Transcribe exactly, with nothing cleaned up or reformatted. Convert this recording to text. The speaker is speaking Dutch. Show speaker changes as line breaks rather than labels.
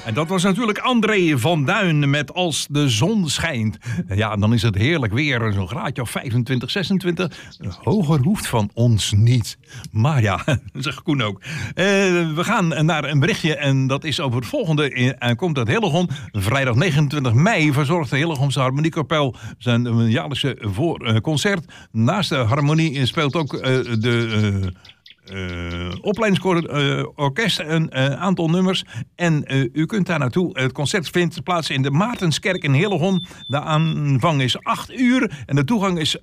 En dat was natuurlijk André van Duin met Als de zon schijnt. Ja, dan is het heerlijk weer. Zo'n graadje of vijfentwintig, zesentwintig. Hoger hoeft van ons niet. Maar ja, zegt Koen ook. Uh, we gaan naar een berichtje en dat is over het volgende. En komt uit Hillegom. Vrijdag negenentwintig mei verzorgt de Hillegomse Harmoniekapel zijn jaarlijkse voor, uh, concert. Naast de harmonie speelt ook uh, de... Uh, Uh, opleidingsorkest, uh, een uh, aantal nummers. En uh, u kunt daar naartoe. Het concert vindt plaats in de Maartenskerk in Hillegom. De aanvang is acht uur en de toegang is